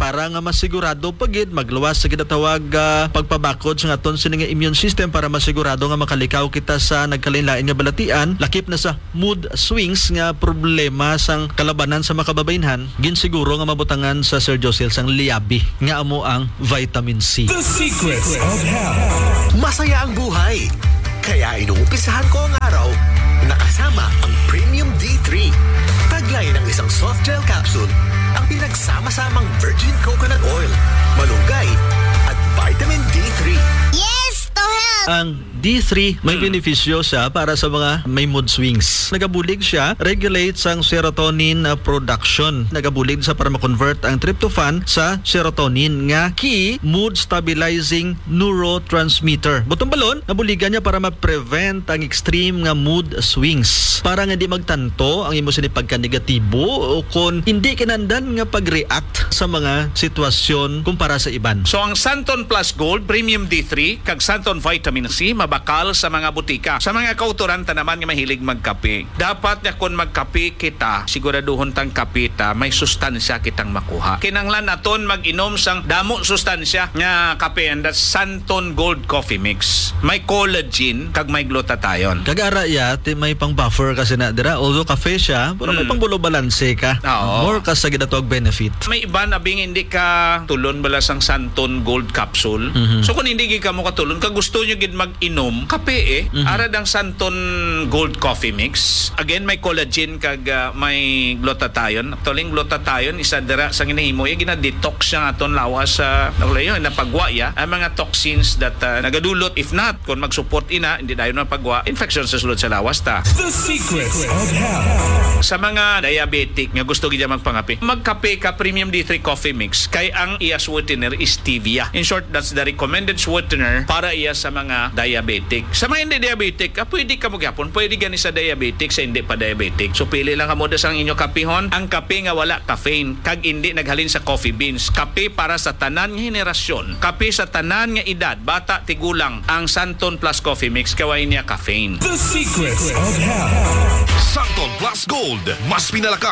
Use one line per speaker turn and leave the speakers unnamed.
para nga masigurado pagid magluwas sa kinatawag pagpabakod sa aton sining immune system para masigurado nga makalikaw kita sa nagkalain-lain nga balatian, lakip na sa mood swings nga problema sang kalabanan sa makababaynhan. Ginsiguro nga mabutangan sa Sir Josel sang liabi nga amo ang vitamin C.
The secrets of health.
Masaya ang buhay. Kaya inuumpisahan ko ang araw nakasama ang Premium D3. Taglay ng isang soft gel capsule ang pinagsama-samang virgin coconut oil, malunggay at vitamin D3.
Yes, to help!
Ang D3 may benepisyo siya para sa mga may mood swings. Nagabulig siya, regulates ang serotonin production. Nagabulig sa para ma-convert ang tryptophan sa serotonin nga key mood stabilizing neurotransmitter. Butong balon, nabuligan niya para ma-prevent ang extreme nga mood swings. Para nga di magtanto ang imo sini pagka-negatibo o kung hindi kinandan nga pag-react sa mga sitwasyon kumpara sa iban.
So ang Santon Plus Gold Premium D3 kag Santon Vitamin C mabakal sa mga butika. Sa mga kauturanta naman nga mahilig magkape. Dapat nga kung magkape kita, siguraduhon tang kape ta may sustansya kitang makuha. Kinanglan naton mag-inom sang damo sustansya nga kape, and that's Santon Gold Coffee Mix. May collagen kag may glutathione.
Kagara ya, may pang buffer kasi na dira. Although cafe siya, pero may pang bulo balanse ka.
Oo.
More ka sa ginatawag benefit.
May iba na bing hindi ka tulon bala sang Santon Gold Capsule. So kung hindi ka mo katulon, kag gusto nyo gid mag-inom, kape arad ang Santon Gold Coffee Mix. Again, may collagen kag may glutathione. Actually, glutathione isa dira sa ginahimo gina-detox siya aton lawas sa napagwa ya ang mga toxins that nagadulot, if not kung mag-support ina hindi dayon napagwa infection sa sulod sa lawas ta.
The secrets of health.
Sa mga diabetic nga gusto gid magpangape, magkape ka Premium D3 Coffee Mix kay ang iya sweetener is stevia. In short, that's the recommended sweetener para iya sa mga diabetic. Sa mga hindi diabetic, pwede ka magyapon, pwede gani sa diabetic, sa hindi pa diabetic. So pili lang kamo sa inyo kapihon, ang kape nga wala caffeine kag hindi naghalin sa coffee beans. Kape para sa tanan nga henerasyon, kape sa tanan nga edad, bata tigulang. Ang Santon Plus Coffee Mix kaway niya caffeine.
The secrets of health.
Santon Plus Gold, mas pinalakas